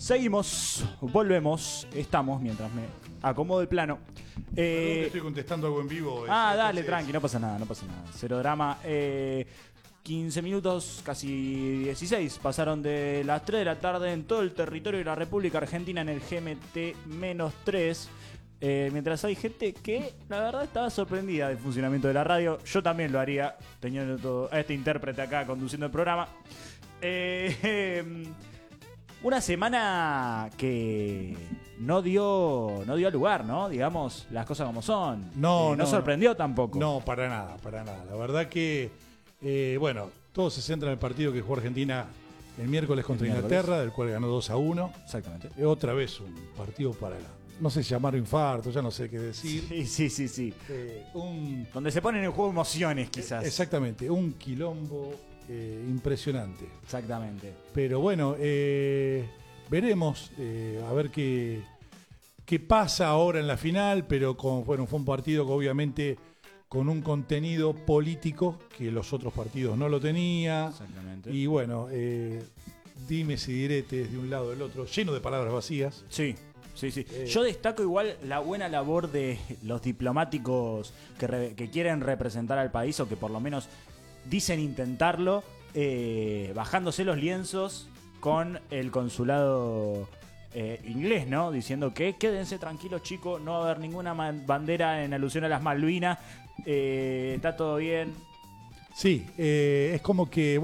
Seguimos, volvemos, estamos mientras me acomodo el plano. Perdón que estoy contestando algo en vivo. Dale, tranqui, no pasa nada. Cero drama. 15 minutos, casi 16, pasaron de las 3 de la tarde en todo el territorio de la República Argentina en el GMT-3. Mientras hay gente que, la verdad, estaba sorprendida del funcionamiento de la radio. Yo también lo haría, teniendo a este intérprete acá conduciendo el programa. Una semana que no dio lugar, ¿no? Digamos las cosas como son. No sorprendió tampoco. No, para nada. La verdad que, todo se centra en el partido que jugó Argentina el miércoles contra Inglaterra, del cual ganó 2-1. Exactamente. Otra vez un partido para no sé si llamarlo infarto, ya no sé qué decir. Sí. Donde se ponen en juego emociones, quizás. Exactamente, un quilombo impresionante. Exactamente. Pero bueno, veremos a ver qué pasa ahora en la final, pero fue un partido que obviamente con un contenido político que los otros partidos no lo tenía. Exactamente. Y bueno, dimes y diretes de un lado del otro, lleno de palabras vacías. Sí. Yo destaco igual la buena labor de los diplomáticos que quieren representar al país, o que por lo menos dicen intentarlo, bajándose los lienzos con el consulado inglés, ¿no? Diciendo que quédense tranquilos, chicos, no va a haber ninguna bandera en alusión a las Malvinas, está todo bien. Sí, es como que,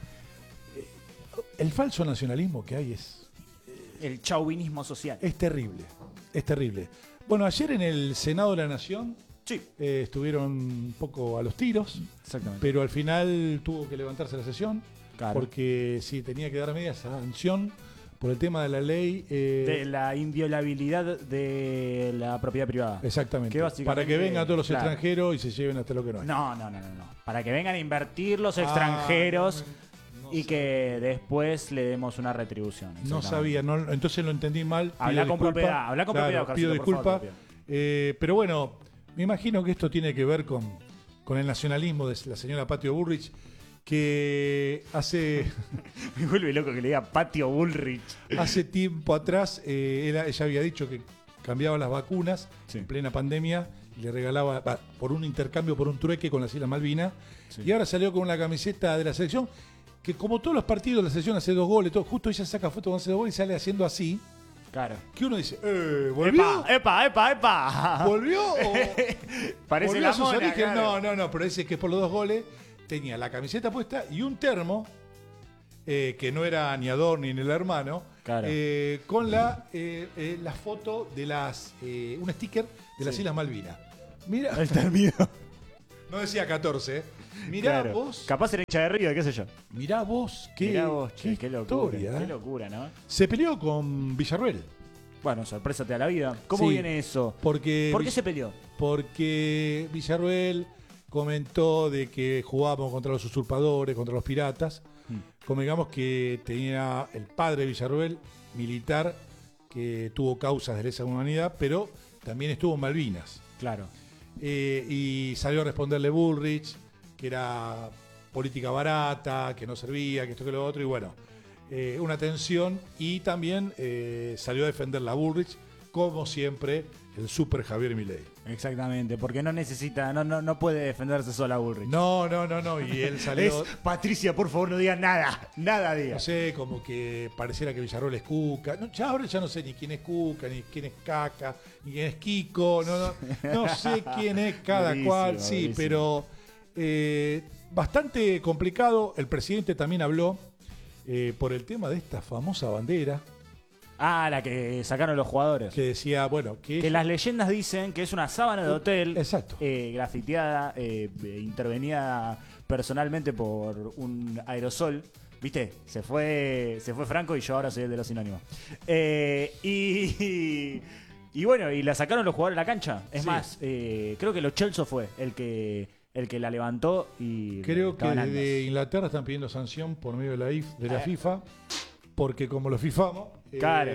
el falso nacionalismo que hay es... El chauvinismo social. Es terrible. Bueno, ayer en el Senado de la Nación estuvieron un poco a los tiros. Exactamente. Pero al final tuvo que levantarse la sesión. Claro. Porque sí, tenía que dar media sanción por el tema de la ley. De la inviolabilidad de la propiedad privada. Exactamente. Para que vengan todos los extranjeros y se lleven hasta lo que no hay. No. Para que vengan a invertir los extranjeros. Y que después le demos una retribución. No sabía, entonces lo entendí mal. Habla con propiedad, Oscarcito, pido disculpas. Por favor, pero bueno, me imagino que esto tiene que ver con el nacionalismo de la señora Patio Bullrich, que hace... Me vuelve loco que le diga Patio Bullrich. Hace tiempo atrás, ella había dicho que cambiaba las vacunas en plena pandemia y le regalaba por un intercambio, por un trueque con las Islas Malvinas. Y ahora salió con la camiseta de la selección, que como todos los partidos de la selección hace 2 goles, justo ella saca foto con hace 2 goles y sale haciendo así. Claro. Que uno dice, ¿volvió? ¡Epa! ¿Volvió? Parece ¿volvió la a sus mona, orígenes? claro. No, pero dice que es por los 2 goles. Tenía la camiseta puesta y un termo, que no era ni Ador ni el hermano, claro. con la foto de un sticker de las Islas Malvinas. Mira. El termino. No decía 14, Mirá vos. Capaz era hincha de Río, qué sé yo. Mirá vos, qué locura, historia. Qué locura, ¿no? Se peleó con Villarruel. Bueno, sorpresa te da la vida. ¿Cómo viene eso? ¿Por qué se peleó? Porque Villarruel comentó de que jugábamos contra los usurpadores, contra los piratas. Convengamos que tenía el padre de Villarruel, militar, que tuvo causas de lesa humanidad, pero también estuvo en Malvinas. Claro. Y salió a responderle Bullrich, que era política barata, que no servía, que esto que lo otro, y bueno, una tensión, y también salió a defender la Bullrich, como siempre, el super Javier Milei. Exactamente, porque no necesita, no puede defenderse sola Bullrich. No, y él salió... Patricia, por favor, no diga nada diga. No sé, como que pareciera que Villarroel es Cuca. Ahora ya no sé ni quién es Cuca, ni quién es Caca, ni quién es Kiko, no sé quién es cada cual, sí, buenísimo. Pero bastante complicado. El presidente también habló por el tema de esta famosa bandera. La que sacaron los jugadores. Que decía, que las leyendas dicen que es una sábana de hotel. Exacto. Grafiteada, intervenida personalmente por un aerosol. ¿Viste? Se fue Franco y yo ahora soy el de los sinónimos. Y bueno, y la sacaron los jugadores de la cancha. Es más, creo que Lo Celso fue el que la levantó y... Creo que de Inglaterra están pidiendo sanción por medio de la FIFA. porque como lo fifamos, Claro.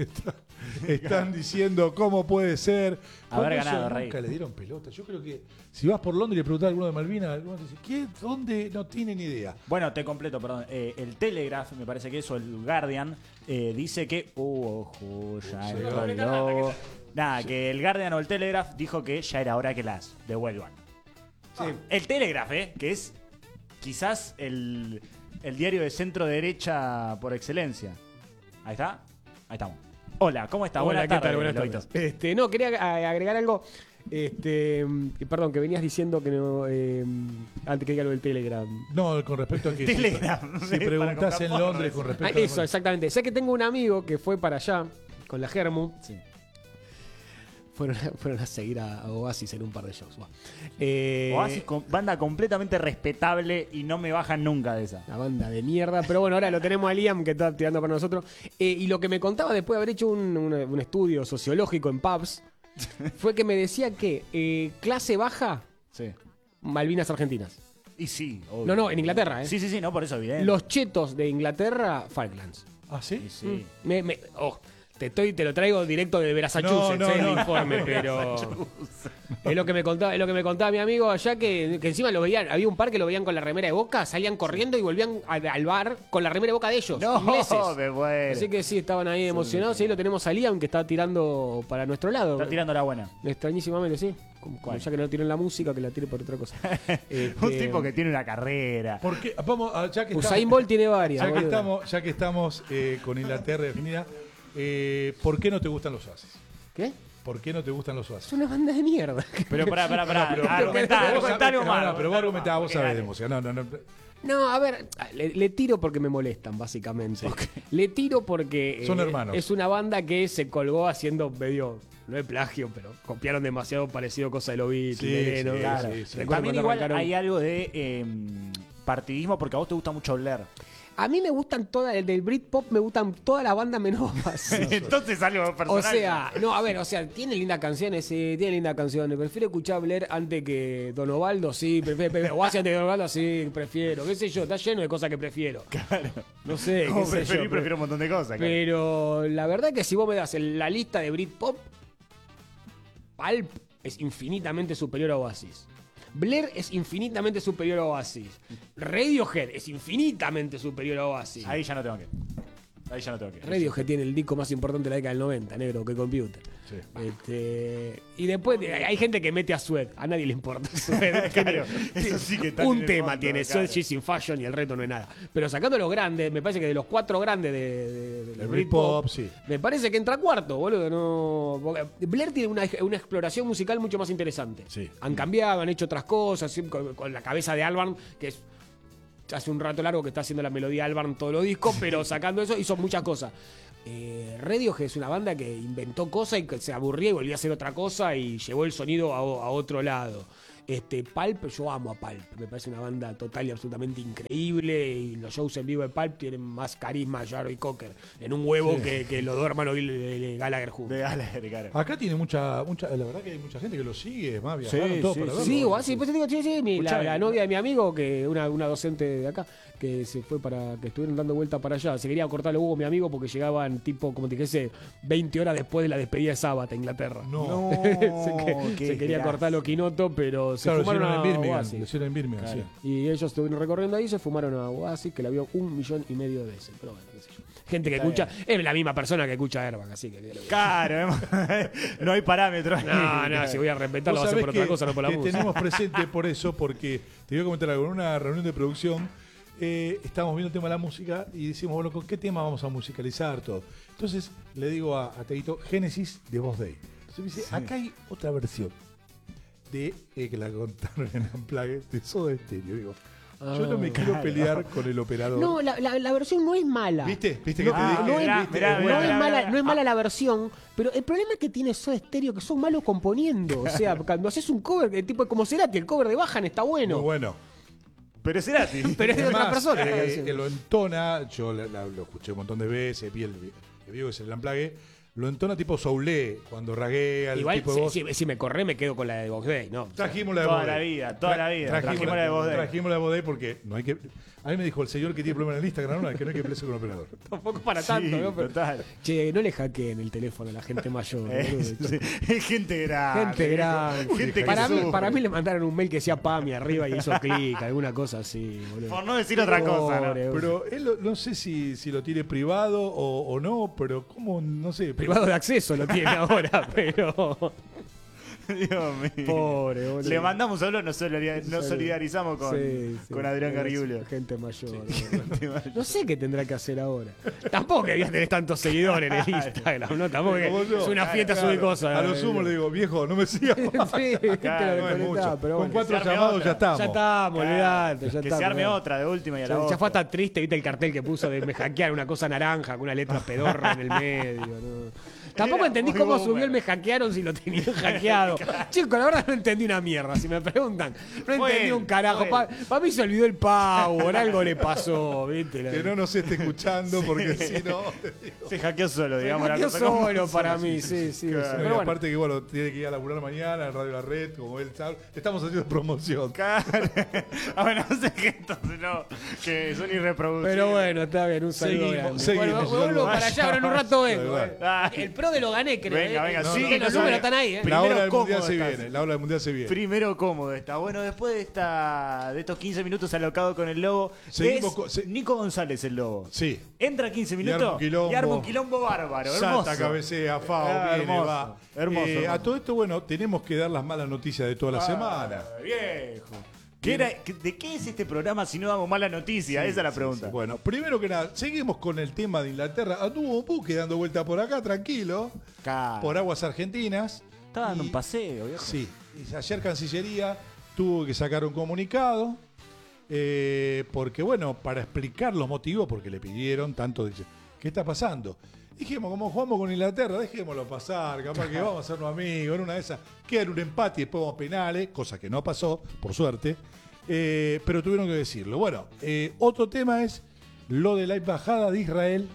están diciendo cómo puede ser. Haber Cuando ganado, eso Rey. nunca le dieron pelota. Yo creo que si vas por Londres y le preguntás a alguno de Malvinas, alguno te dice, ¿qué? ¿Dónde? No tiene ni idea. Bueno, te completo, perdón. El Telegraph, me parece que eso, el Guardian, dice que... ojo, ya entró el lobo. Nada, que el Guardian o el Telegraph dijo que ya era hora que las devuelvan. Sí. El Telegraph, que es quizás el diario de centro derecha por excelencia. Ahí está. Ahí estamos. Hola, ¿cómo está? Hola, Buenas ¿qué tal? tardes, Buenas Lobito. tardes. No, quería agregar algo. Perdón, que venías diciendo que no. Antes que diga lo del Telegram. No, con respecto a que Telegram. si preguntás Para en comprar Londres con porno, respecto a Eso, exactamente. Sé que tengo un amigo que fue para allá con la Germu. Sí. Fueron a seguir a Oasis en un par de shows. Oasis, banda completamente respetable y no me bajan nunca de esa. Una banda de mierda. Pero bueno, ahora lo tenemos a Liam que está tirando para nosotros. Y lo que me contaba después de haber hecho un estudio sociológico en pubs fue que me decía que clase baja, Sí. Malvinas Argentinas. Y sí, obvio. No, en Inglaterra, ¿eh? Sí, sí, sí, no, por eso, evidente. Los chetos de Inglaterra, Falklands. ¿Ah, sí? Y sí. Te lo traigo directo de Massachusetts, No, el informe, pero es lo que me contaba mi amigo allá que encima lo veían, había un par que lo veían con la remera de Boca, salían corriendo y volvían al bar con la remera de Boca de ellos, No, ingleses. me muero. Así que sí, estaban ahí emocionados. Y ahí lo tenemos a Liam que está tirando para nuestro lado. Está tirando la buena. Extrañísimamente, sí. Como ¿Cuál? ya que no tiró en la música, que la tire por otra cosa. Un tipo que tiene una carrera. Porque, vamos, ya que Usain Bolt tiene varias. boludo. ya que estamos con Inglaterra definida, ¿por qué no te gustan los Oasis? ¿Qué? ¿Por qué no te gustan los Es Oasis? una banda de mierda. Pero pará. Pero Argumentá vos sabés- algo no, malo. pero vos argumentás, vos sabés de Dale. música. No. No, a ver, le tiro porque me molestan, básicamente. Le tiro porque Son hermanos. es una banda que se colgó haciendo medio, no es plagio, pero copiaron demasiado parecido cosas de los Beatles. Sí, Lennon. sí, Claro. sí, sí. Recuerdo También cuando igual arrancaron- hay algo de partidismo porque a vos te gusta mucho Blair. A mí me gustan todas, el del Britpop me gustan todas las bandas menos Oasis. Entonces algo personal. O sea, no, a ver, o sea, tiene lindas canciones, sí, tiene lindas canciones. Prefiero escuchar Blair antes que Don Ovaldo, sí, prefiero. Oasis antes que Don Ovaldo, sí, prefiero. ¿Qué sé yo? Está lleno de cosas que prefiero. Claro. No sé, Como qué sé yo. prefiero un montón de cosas. claro. Pero la verdad que si vos me das la lista de Britpop, Pulp es infinitamente superior a Oasis. Blair es infinitamente superior a Oasis. Radiohead es infinitamente superior a Oasis. Ahí ya no tengo que. Radiohead tiene el disco más importante de la década del 90, negro, que Computer. Sí. Y después hay gente que mete a Sweat. A nadie le importa Sweat. Claro, eso sí que está en Un el tema fondo, tiene claro. Sweat, She's in Fashion y el resto no es nada. Pero sacando los grandes, me parece que de los 4 grandes del El Britpop, Britpop, sí. me parece que entra cuarto, boludo. No... Blair tiene una exploración musical mucho más interesante. Sí. Han cambiado, han hecho otras cosas, sí, con la cabeza de Albarn, que es hace un rato largo que está haciendo la melodía Albarn todos los discos, pero sacando eso hizo muchas cosas. Radiohead es una banda que inventó cosas y que se aburría y volvía a hacer otra cosa y llevó el sonido a otro lado. Pulp, yo amo a Pulp, me parece una banda total y absolutamente increíble y los shows en vivo de Pulp tienen más carisma Jarry Cocker en un huevo que los dos hermanos Gallagher juntos. De Gallagher, claro. Acá tiene mucha, la verdad que hay mucha gente que lo sigue, es más, viajaron todo sí, para verlo. Sí, o así, pues te digo, sí, Escuchá, la novia de mi amigo, que una docente de acá, que se fue que estuvieron dando vuelta para allá. Se quería cortar los huevos mi amigo porque llegaban tipo, como te dijese, 20 horas después de la despedida de Sabbath a Inglaterra. No. se quería cortar los quinotos, pero se Claro, lo fumaron hicieron a en Birmingham. Oasis. Lo hicieron en Birmingham, Claro. sí. Y ellos estuvieron recorriendo ahí y se fumaron a Oasis, que la vio 1,5 millones de veces. Pero bueno, qué sé yo. Gente que Está escucha, es la misma persona que escucha Airbag, así que... Claro, no hay parámetros. No, si voy a respetarlo va a ser Vos por sabés otra cosa, no por la que música. tenemos presente por eso, porque te voy a comentar algo. En una reunión de producción estábamos viendo el tema de la música y decimos, bueno, ¿con qué tema vamos a musicalizar todo? Entonces le digo a Teito, Génesis de Voz Day. Entonces me dice, acá hay otra versión de que la contaron en Unplugged de Soda Stereo. Digo, yo no me quiero pelear con el operador. No, la versión no es mala. ¿Viste? ¿Viste No, que te dije? no es- ¿Viste? mirá, Es No buena. es mala, no es Ah. mala la versión, pero el problema es que tiene Soda Stereo que son malos componiendo. O sea, cuando haces un cover, tipo como Cerati, el cover de Bajan está bueno. Muy bueno. Pero será así. Pero es de otra Además, persona. la canción. que lo entona, yo lo escuché un montón de veces, vi el video que se le Unplugged, lo entona tipo soulé, cuando raguea el Igual, tipo de voz. si me corre, me quedo con la de Vox Day, ¿no? Trajimos la de Toda Voz la Day. vida, toda la vida. Trajimos Trajimos la de Voz Day. Trajimos la de Voz Day porque no hay que... A mí me dijo el señor que tiene problema en el Instagram, que no hay que pelearse con el operador. Tampoco para tanto, ¿no? Pero, total. che, no le hackeen el teléfono a la gente mayor. Sí, es gente grande. Gente grande. Gente para mí le mandaron un mail que decía PAMI arriba y hizo clic, alguna cosa así, boludo. Por no decir otra cosa, ¿no? Pero él no sé si lo tiene privado o no, pero ¿cómo? No sé. Privado de acceso lo tiene ahora, pero... Dios mío. Pobre, boludo. Le mandamos solo, nos solidarizamos con, sí, con Adrián Gargiulio. Gente mayor. No sé qué tendrá que hacer ahora. Tampoco que debías tener tantos seguidores en el Instagram, ¿no? Tampoco que es una fiesta, sube cosas. A lo sumo le digo, viejo, no me sigas. Sí, Claro, no es mucho. pero Con bueno. 4 se arme llamados otra. ya estamos. Ya estamos, olvidate, ya Que está. se arme pero- otra de última y a la Ya otra. fue hasta triste, viste el cartel que puso de me hackear una cosa naranja con una letra pedorra en el medio. ¿no? Tampoco Era entendí muy cómo boomer. subió el me hackearon si lo tenían hackeado. Chicos, la verdad no entendí una mierda. Si me preguntan, no entendí un carajo. Para mí se olvidó el power, algo le pasó, ¿viste? Que no nos esté escuchando, porque si no. Se hackeó solo, digamos. Yo la cosa como- solo para mí, sí. Claro, Pero y bueno, aparte que bueno, tiene que ir a laburar mañana en Radio La Red, como él sabe. Estamos haciendo promoción. Claro. A ver, no sé qué entonces, no, que son irreproducibles. pero bueno, está bien, un saludo Seguimos, grande. seguimos, Bueno, saludos. vuelvo para allá, ahora en un rato vengo. Vale. Ah, El pro de lo gané, creo. Venga, venga, sí, los no, números no, están ahí, La Primero, hora del mundial ¿cómo se estás? viene. La hora del mundial se viene. Primero cómodo está. Bueno, después de estos 15 minutos alocados con el lobo, Seguimos Nico González el lobo. Sí. Entra 15 Y minutos arma un quilombo. y arma un quilombo bárbaro. Hermoso. Salta, cabecea, FAO, viene, hermoso, va. hermoso, hermoso. A todo esto, bueno, tenemos que dar las malas noticias de toda la semana. Viejo. ¿De qué es este programa si no damos mala noticia? Esa es la pregunta. Bueno, primero que nada, seguimos con el tema de Inglaterra. Anduvo un buque dando vuelta por acá, tranquilo, Claro. por aguas argentinas. Estaba dando Y- un paseo, viejo. Sí, y ayer Cancillería tuvo que sacar un comunicado porque, bueno, para explicar los motivos, porque le pidieron tanto, dice, ¿qué está pasando? Dijimos, como jugamos con Inglaterra, dejémoslo pasar, capaz que vamos a hacernos amigos, en una de esas, queda en un empate y después vamos a penales, cosa que no pasó, por suerte, pero tuvieron que decirlo. Bueno, otro tema es lo de la embajada de Israel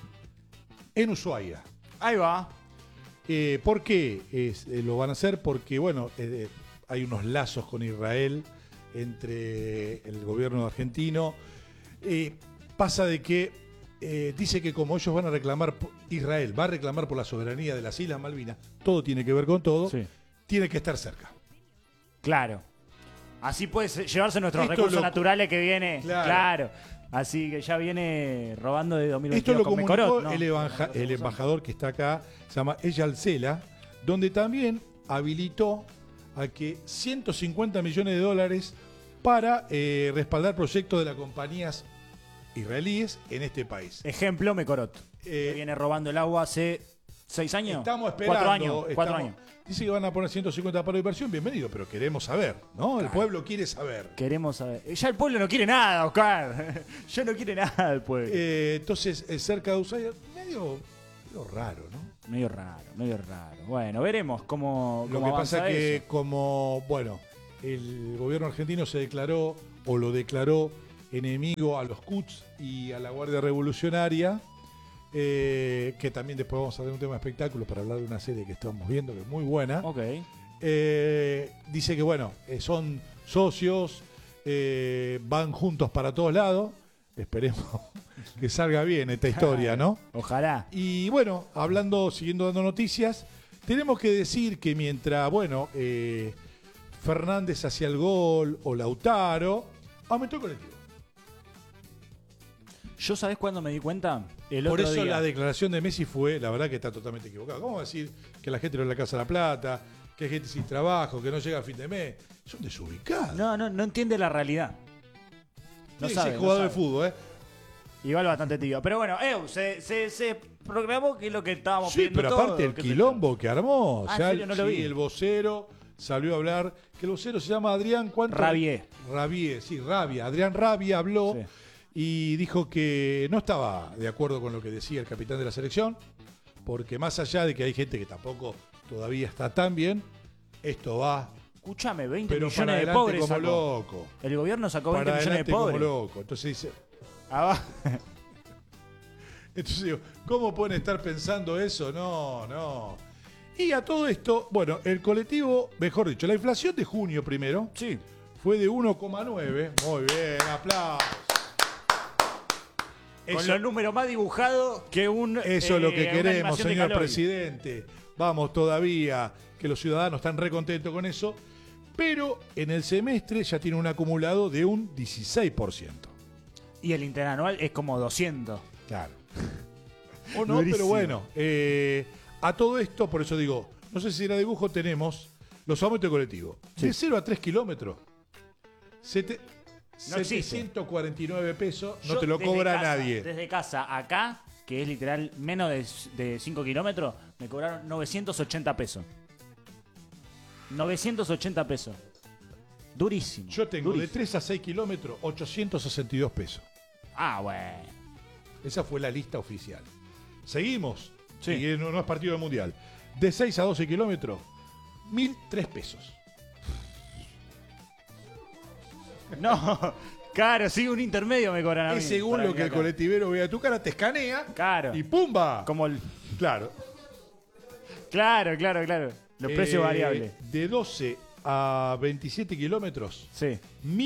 en Ushuaia. Ahí va. ¿Por qué lo van a hacer? Porque, bueno, hay unos lazos con Israel entre el gobierno argentino. Pasa de que dice que como ellos van a reclamar, Israel va a reclamar por la soberanía de las Islas Malvinas, todo tiene que ver con todo, Sí. tiene que estar cerca. Claro. Así puede llevarse nuestros Esto recursos lo- naturales que viene. Claro. Claro. Así que ya viene robando de 2022 Esto lo con comunicó Mecorot, ¿no? el embajador que está acá, se llama Eyal Sela, donde también habilitó a que 150 millones de dólares para respaldar proyectos de las compañías israelíes en este país. Ejemplo, Mecorot. Que viene robando el agua hace 6 años. Estamos esperando. 4 años. 4 estamos- años. Dice que van a poner 150 para inversión, bienvenido, pero queremos saber, ¿no? El pueblo quiere saber. Queremos saber. Ya el pueblo no quiere nada, Oscar. Ya no quiere nada el pueblo. Entonces, cerca de Ushuaia, medio raro, ¿no? Medio raro, medio raro. Bueno, veremos cómo Lo cómo que pasa avanza que eso. como, bueno, el gobierno argentino se declaró o lo declaró enemigo a los Quds y a la Guardia Revolucionaria, que también después vamos a tener un tema de espectáculo para hablar de una serie que estamos viendo que es muy buena. Ok. Dice que, bueno, son socios, van juntos para todos lados. Esperemos que salga bien esta historia, ¿no? Ojalá. Y bueno, siguiendo dando noticias, tenemos que decir que mientras, bueno, Fernández hacía el gol o Lautaro, aumentó el colectivo. ¿Yo sabés cuándo me di cuenta? El Por otro eso día. la declaración de Messi fue, la verdad que está totalmente equivocada. ¿Cómo va a decir que la gente no le alcanza la plata, que hay gente sin trabajo, que no llega a fin de mes? Son desubicados. No entiende la realidad. No Sí, sabe. sí, no jugador de sabe. fútbol, ¿eh? Igual bastante tibio. Pero bueno, se proclamó que es lo que estábamos Sí, pidiendo pero todos, aparte el qué sé quilombo que armó. Ah, ya ¿en serio? No lo vi. el vocero salió a hablar, que el vocero se llama Adrián, ¿cuánto? Rabié. Rabié, sí, Rabia. Adrián Rabia habló Sí. y dijo que no estaba de acuerdo con lo que decía el capitán de la selección, porque más allá de que hay gente que tampoco todavía está tan bien, esto va, Escúchame, 20 pero para millones de adelante pobres como sacó. loco. El gobierno sacó 20 Para millones de adelante como pobres. loco. Entonces dice, Ah, va. entonces digo, ¿cómo pueden estar pensando eso? No. Y a todo esto, bueno, el colectivo, mejor dicho, la inflación de junio primero Sí. fue de 1,9. Muy bien, aplausos. Con los números más dibujados que un. Eso es lo que una queremos, animación de señor Caloi. presidente. Vamos todavía, que los ciudadanos están recontentos con eso. Pero en el semestre ya tiene un acumulado de un 16%. Y el interanual es como 200. Claro. O no, Durísimo. pero bueno. A todo esto, por eso digo, no sé si era dibujo, tenemos los aumentos colectivos. Sí. De 0 a 3 kilómetros, No existe. 749 pesos, no Yo te lo desde cobra casa, nadie. Desde casa acá, que es literal menos de 5 kilómetros, me cobraron 980 pesos. 980 pesos. Durísimo. Yo tengo de durísimo. 3 a 6 kilómetros, 862 pesos. Ah, bueno. Esa fue la lista oficial. Seguimos. Sí. Y no es partido del mundial. De 6 a 12 kilómetros, 1.003 pesos. No, claro, sí, un intermedio me cobran a mí. Es según para lo que el acá. colectivero vea tu cara, te escanea Claro. y ¡pumba! Como el. Claro. Claro. Los precios variables. De 12 a 27 kilómetros, Sí.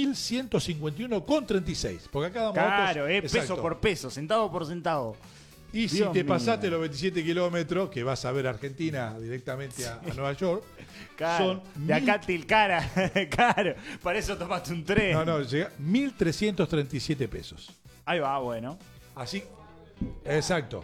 1.151,36. Porque acá damos Claro, autos. peso Exacto. por peso, centavo por centavo. Y si Dios te mío. pasaste los 27 kilómetros, que vas a ver Argentina directamente a Nueva York, Claro. son De acá a Tilcara. Claro. Para eso tomaste un tren. No, llega 1.337 pesos. Ahí va, bueno. Así. Exacto.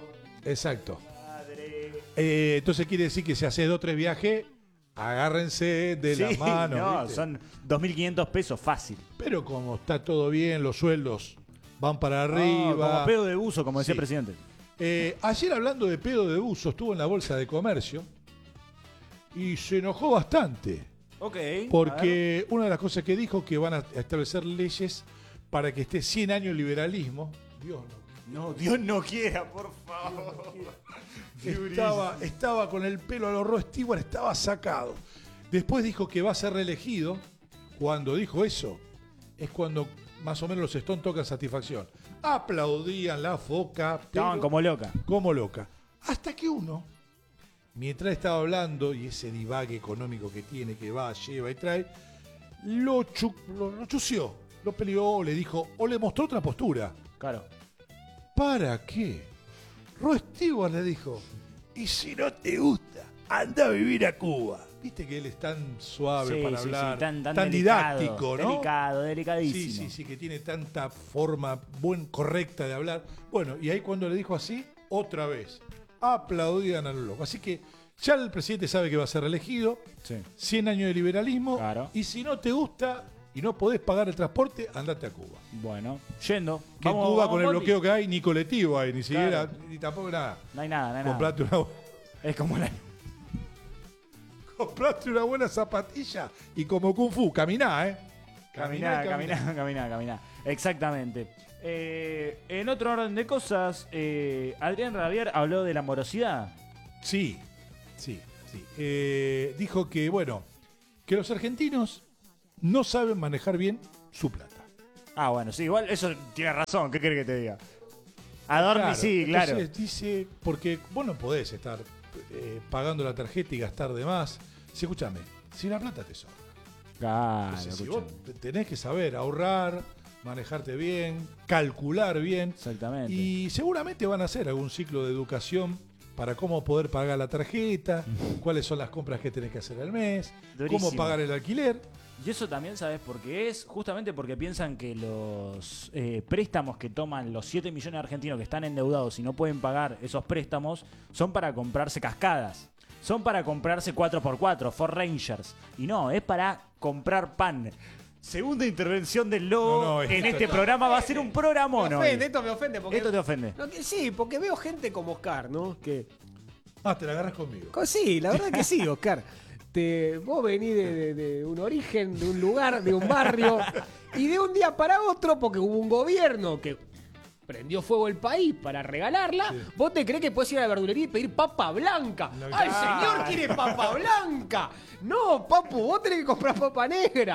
Madre. Entonces quiere decir que si haces 2 o 3 viajes, agárrense de la Sí, mano. no, ¿viste? son 2.500 pesos fácil. Pero como está todo bien, los sueldos van para No, arriba. como pedo de buzo, como decía Sí. el presidente. Ayer hablando de pedo de buzo, estuvo en la Bolsa de Comercio y se enojó bastante. Ok. Porque una de las cosas que dijo que van a establecer leyes para que esté 100 años el liberalismo. Dios no. No, Dios no quiera, por favor. Estaba con el pelo a los Rod Stewart, estaba sacado. Después dijo que va a ser reelegido. Cuando dijo eso, es cuando más o menos los Stones tocan Satisfacción. Aplaudían la foca. Estaban como loca. Como loca. Hasta que uno, mientras estaba hablando, y ese divague económico que tiene, que va, lleva y trae, lo chució, lo peleó, le dijo, o le mostró otra postura. Claro. ¿Para qué? Rod Stewart le dijo, y si no te gusta, anda a vivir a Cuba. Viste que él es tan suave Sí, para sí, hablar, sí, tan tan delicado, didáctico, ¿no? Delicadísimo. Sí, que tiene tanta forma correcta de hablar. Bueno, y ahí cuando le dijo así, otra vez, aplaudían a lo loco. Así que ya el presidente sabe que va a ser reelegido, Sí. 100 años de liberalismo, Claro. y si no te gusta y no podés pagar el transporte, andate a Cuba. Bueno, yendo. Que en Cuba con el bloqueo que hay, ni colectivo hay, ni siquiera, ni tampoco nada. No hay nada. Comprate Es como la. Compraste una buena zapatilla y como Kung Fu, caminá, ¿eh? Caminá. Exactamente. En otro orden de cosas, Adrián Rabier habló de la morosidad. Sí. Dijo que, bueno, que los argentinos no saben manejar bien su plata. Ah, bueno, sí, igual eso tiene razón. ¿Qué querés que te diga? Adorni, sí, claro. Entonces dice, porque vos no podés estar pagando la tarjeta y gastar de más. Sí, escúchame, si la plata te sobra. Claro, Entonces, si escuchame. vos tenés que saber ahorrar, manejarte bien, calcular bien. Exactamente. Y seguramente van a hacer algún ciclo de educación para cómo poder pagar la tarjeta, cuáles son las compras que tenés que hacer al mes, Durísimo. cómo pagar el alquiler. Y eso también, ¿sabes por qué es? Justamente porque piensan que los préstamos que toman los 7 millones de argentinos que están endeudados y no pueden pagar esos préstamos son para comprarse cascadas. Son para comprarse 4x4, Ford Rangers. Y no, es para comprar pan. Segunda intervención del lobo No, en esto este está- programa. Va a ser un programón Me hoy. ofende, esto me ofende. Porque, Esto te ofende. No, sí, porque veo gente como Oscar, ¿no? Que Te la agarras conmigo. Sí, la verdad que sí, Oscar. Vos venís de un origen, de un lugar, de un barrio, y de un día para otro, porque hubo un gobierno que prendió fuego el país para regalarla, vos te crees que podés ir a la verdulería y pedir papa blanca. No, ¡Ay, claro. señor quiere papa blanca! No, papu, vos tenés que comprar papa negra.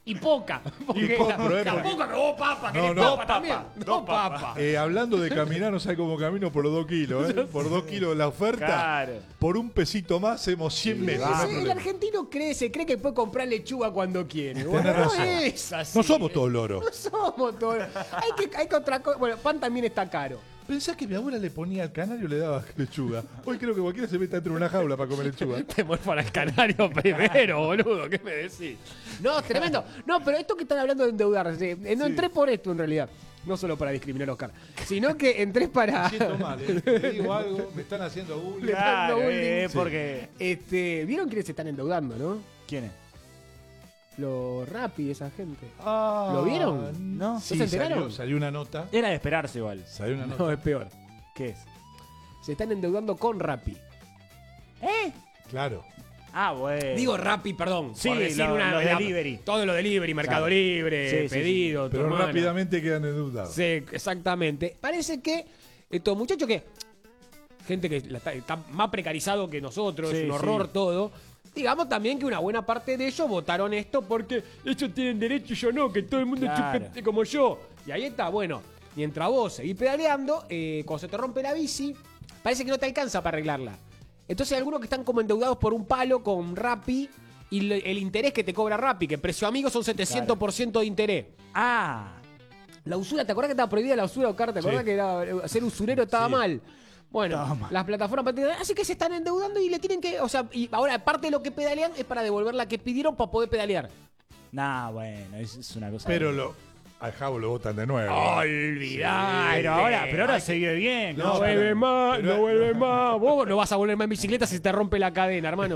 y poca. Porque tampoco robó papa, que No, papa también. No papa. Hablando de caminar, no sé cómo camino por los 2 kilos. Por 2 kilos la oferta. Claro. Por un pesito más hacemos 100 metros. Sí, el argentino se cree que puede comprar lechuga cuando quiere. Bueno, Tenés razón. no es así. No somos todos loros. No somos todos. Hay que otra cosa. Bueno, pan también está caro. Pensás que mi abuela le ponía al canario y le daba lechuga. Hoy creo que cualquiera se mete dentro de una jaula para comer lechuga. Te mueres para el canario primero, boludo. ¿Qué me decís? No, tremendo. No, pero esto que están hablando de endeudarse. No entré por esto en realidad. No solo para discriminar a Oscar, sino que entré para. Me siento mal, Te digo algo, me están haciendo bullying. Claro, bullying. porque... ¿Vieron quiénes se están endeudando, no? ¿Quién es? Los Rappi, esa gente. Ah, ¿Lo vieron? No. Sí, ¿No se enteraron? salió una nota. Era de esperarse igual. Salió una nota. No, es peor. ¿Qué es? Se están endeudando con Rappi. Claro. Ah, bueno. Digo Rappi, perdón. Sí, por decir lo delivery. Todo lo delivery, Mercado Claro. Libre, Sí, sí, pedido, tu Pero hermana. rápidamente quedan endeudados. Sí, exactamente. Parece que estos muchachos que. Gente que está más precarizado que nosotros, Sí, es un horror sí. todo. Digamos también que una buena parte de ellos votaron esto porque ellos tienen derecho y yo no, que todo el mundo Claro. chupe como yo. Y ahí está, bueno, mientras vos seguís pedaleando, cuando se te rompe la bici, parece que no te alcanza para arreglarla. Entonces hay algunos que están como endeudados por un palo con Rappi y el interés que te cobra Rappi, que precio amigo son 700% de interés. Ah. La usura, ¿te acordás que estaba prohibida la usura, Oscar? ¿Te acordás Sí. que ser usurero estaba mal? Bueno, Estaba mal. las plataformas así que se están endeudando y le tienen que, o sea, y ahora aparte de lo que pedalean es para devolver la que pidieron para poder pedalear. Nah, bueno, es una cosa. Pero al Javo lo votan de nuevo. Olvidá, Pero ahora se vive bien. no No, vuelve pero- más, pero- no vuelve más. Vos no vas a volver más en bicicleta si te rompe la cadena, hermano.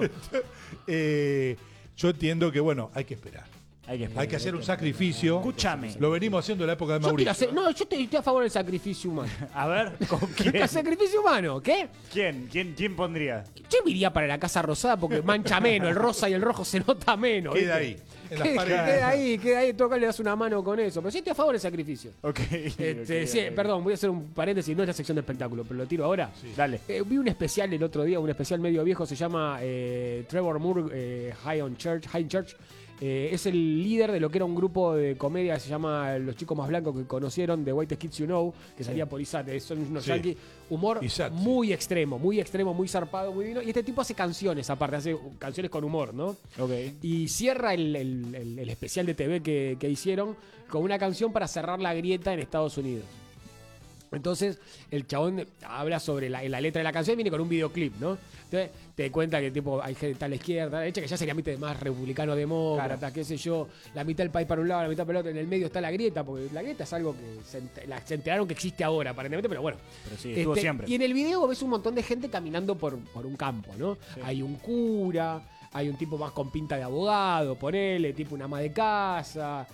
Yo entiendo que, bueno, hay que esperar. Hay que hacer un sacrificio. Escúchame. Lo venimos haciendo en la época de Yo quiero Mauricio. hacer, no, yo estoy a favor del sacrificio humano. A ver, ¿con quién? ¿El sacrificio humano? ¿Qué? ¿Quién pondría? Yo me iría para la Casa Rosada porque mancha menos, el rosa y el rojo se nota menos. Queda ¿viste? ahí, en las paredes. Queda ahí, toca le das una mano con eso. Pero sí estoy a favor del sacrificio. Ok. Sí, perdón, voy a hacer un paréntesis, no es la sección de espectáculo, pero lo tiro ahora. Dale. Vi un especial el otro día, un especial medio viejo, se llama Trevor Moore High Church. Es el líder de lo que era un grupo de comedia que se llama Los Chicos Más Blancos que conocieron, The White Kids You Know, que salía por ISAT. Son unos Sí. yankees. Humor ISAT, muy extremo, muy zarpado, muy divino. Y este tipo hace canciones, aparte, hace canciones con humor, ¿no? Ok. Y cierra el especial de TV que hicieron con una canción para cerrar la grieta en Estados Unidos. Entonces, el chabón habla sobre la letra de la canción y viene con un videoclip, ¿no? Entonces, te cuenta que tipo hay gente está a la izquierda, a la derecha, que ya sería más republicano demócrata, Claro. qué sé yo, la mitad del país para un lado, la mitad para el otro, en el medio está la grieta, porque la grieta es algo que se enteraron que existe ahora, aparentemente, pero bueno. Pero sí, estuvo siempre. Y en el video ves un montón de gente caminando por un campo, ¿no? Sí. Hay un cura, hay un tipo más con pinta de abogado, ponele, tipo una ama de casa.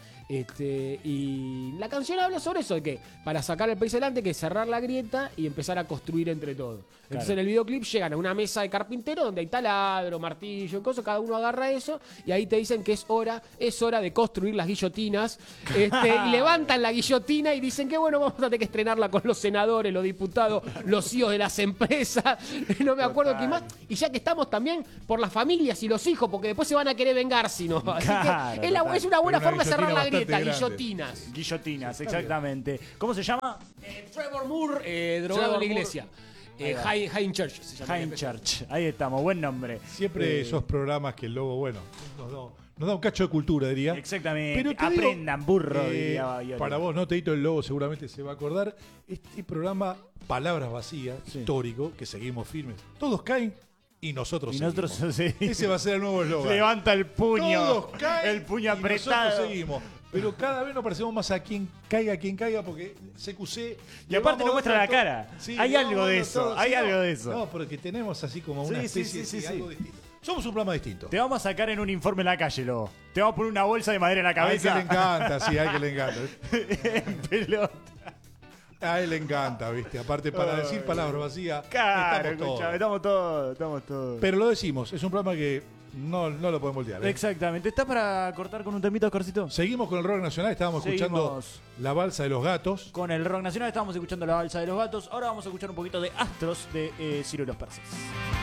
Y la canción habla sobre eso, de que para sacar el país adelante hay que cerrar la grieta y empezar a construir entre todos. Entonces Claro. en el videoclip llegan a una mesa de carpintero donde hay taladro, martillo, cosas, cada uno agarra eso y ahí te dicen que es hora de construir las guillotinas. Y levantan la guillotina y dicen que bueno, vamos a tener que estrenarla con los senadores, los diputados, los CEOs de las empresas, no me acuerdo quién más. Y ya que estamos también por las familias y los hijos, porque después se van a querer vengar si no. Así Claro, que total. es una buena Pero forma una de cerrar la guillotina grieta, bastante grande. guillotinas. Guillotinas, exactamente. ¿Cómo se llama? Trevor Moore, drogado en la Trevor iglesia. Ahí va. High Church se llama. High Church. Ahí estamos, buen nombre. Siempre esos programas que el lobo, bueno, nos da un cacho de cultura, diría. Exactamente. Pero te digo, Aprendan, burro, diría Bayoni. para vos, ¿no? Teito el Lobo seguramente se va a acordar. Este programa, Palabras Vacías, Sí. histórico, que seguimos firmes. Todos caen y nosotros Y nosotros seguimos. sí. Ese va a ser el nuevo eslogan. Levanta el puño. Todos caen El puño y apretado. nosotros seguimos. Pero cada vez nos parecemos más a quien caiga, porque CQC... Y aparte nos muestra la cara. Hay algo de eso, hay algo de eso. No, porque tenemos así como una Sí, sí, especie sí, de sí, algo sí. distinto. Somos un programa distinto. Te vamos a sacar en un informe en la calle, Lobo. Te vamos a poner una bolsa de madera en la A él que cabeza. le encanta, sí, a él que le encanta. En pelota. A él le encanta, ¿viste? Aparte, para decir palabras vacías, Claro, estamos todos. escuchame, estamos todos. Pero lo decimos, es un programa que no lo podemos voltear. ¿eh? Exactamente. ¿Está para cortar con un temito, Oscarcito? Seguimos con el rock nacional, estábamos escuchando Seguimos. La Balsa de los Gatos. Con el rock nacional estábamos escuchando La Balsa de los Gatos. Ahora vamos a escuchar un poquito de Astros de Ciro y los Persas.